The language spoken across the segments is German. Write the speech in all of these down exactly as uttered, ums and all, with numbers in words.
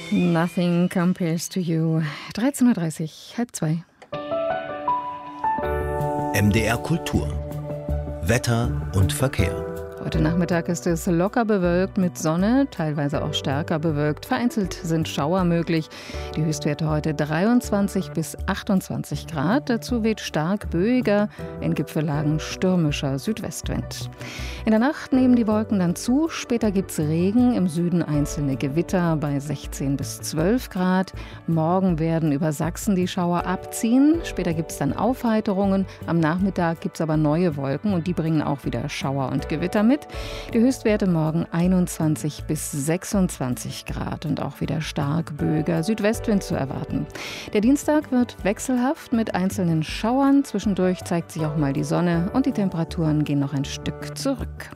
Nothing compares to you. dreizehn Uhr dreißig, halb zwei. M D R Kultur. Wetter und Verkehr. Heute Nachmittag ist es locker bewölkt mit Sonne, teilweise auch stärker bewölkt. Vereinzelt sind Schauer möglich. Die Höchstwerte heute dreiundzwanzig bis achtundzwanzig Grad. Dazu weht stark böiger, in Gipfellagen stürmischer Südwestwind. In der Nacht nehmen die Wolken dann zu. Später gibt es Regen, im Süden einzelne Gewitter bei sechzehn bis zwölf Grad. Morgen werden über Sachsen die Schauer abziehen. Später gibt es dann Aufheiterungen. Am Nachmittag gibt es aber neue Wolken und die bringen auch wieder Schauer und Gewitter mit. Die Höchstwerte morgen einundzwanzig bis sechsundzwanzig Grad und auch wieder stark böiger Südwestwind zu erwarten. Der Dienstag wird wechselhaft mit einzelnen Schauern. Zwischendurch zeigt sich auch mal die Sonne und die Temperaturen gehen noch ein Stück zurück.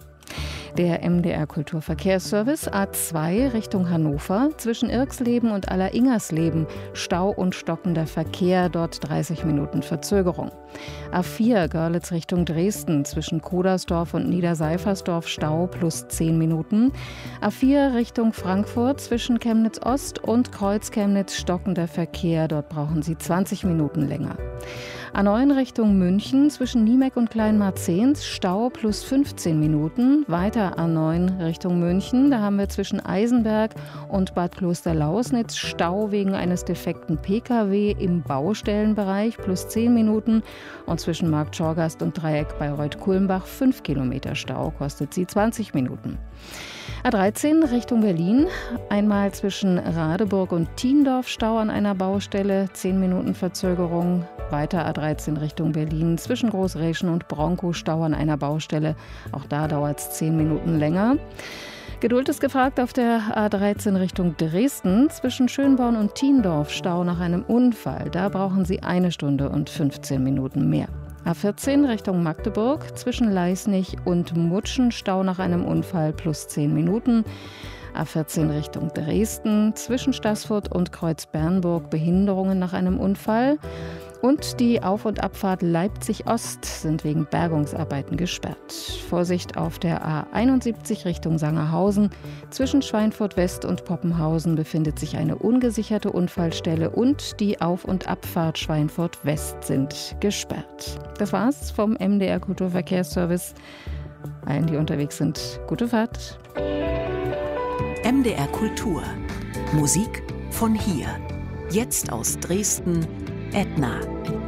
Der M D R Kulturverkehrsservice A zwei Richtung Hannover, zwischen Irxleben und Alleringersleben, Stau und stockender Verkehr, dort dreißig Minuten Verzögerung. A vier Görlitz Richtung Dresden, zwischen Kodersdorf und Niederseifersdorf, Stau plus zehn Minuten. A vier Richtung Frankfurt, zwischen Chemnitz Ost und Kreuz-Chemnitz, stockender Verkehr, dort brauchen Sie zwanzig Minuten länger. A neun Richtung München, zwischen Niemeck und Kleinmarzehns, Stau plus fünfzehn Minuten. Weiter A neun Richtung München, da haben wir zwischen Eisenberg und Bad Klosterlausnitz Stau wegen eines defekten P K W im Baustellenbereich plus zehn Minuten. Und zwischen Markt Schorgast und Dreieck Bayreuth-Kulmbach fünf Kilometer Stau, kostet sie zwanzig Minuten. A dreizehn Richtung Berlin, einmal zwischen Radeburg und Thiendorf Stau an einer Baustelle, zehn Minuten Verzögerung. Weiter A dreizehn Richtung Berlin, zwischen Großräschen und Bronkow Stau an einer Baustelle, auch da dauert es zehn Minuten länger. Geduld ist gefragt auf der A dreizehn Richtung Dresden, zwischen Schönborn und Thiendorf Stau nach einem Unfall, da brauchen Sie eine Stunde und fünfzehn Minuten mehr. A vierzehn Richtung Magdeburg, zwischen Leisnig und Mutschen Stau nach einem Unfall plus zehn Minuten. A vierzehn Richtung Dresden, zwischen Staßfurt und Kreuz-Bernburg Behinderungen nach einem Unfall. Und die Auf- und Abfahrt Leipzig-Ost sind wegen Bergungsarbeiten gesperrt. Vorsicht auf der A einundsiebzig Richtung Sangerhausen. Zwischen Schweinfurt West und Poppenhausen befindet sich eine ungesicherte Unfallstelle und die Auf- und Abfahrt Schweinfurt West sind gesperrt. Das war's vom M D R Kulturverkehrsservice. Allen, die unterwegs sind, gute Fahrt. M D R Kultur. Musik von hier. Jetzt aus Dresden, Edna.